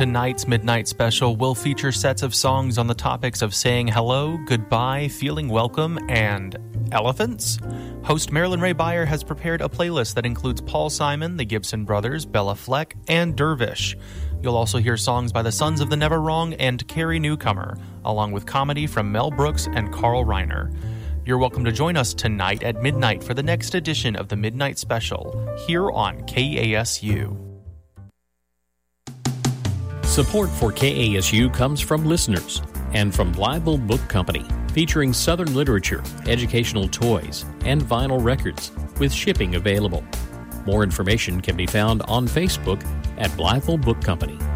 Tonight's Midnight Special will feature sets of songs on the topics of saying hello, goodbye, feeling welcome, and elephants. Host Marilyn Ray Beyer has prepared a playlist that includes Paul Simon, the Gibson Brothers, Bella Fleck, and Dervish. You'll also hear songs by the Sons of the Never Wrong and Carrie Newcomer, along with comedy from Mel Brooks and Carl Reiner. You're welcome to join us tonight at midnight for the next edition of the Midnight Special, here on KASU. Support for KASU comes from listeners and from Bible Book Company, featuring Southern literature, educational toys, and vinyl records, with shipping available. More information can be found on Facebook at Blytheville Book Company.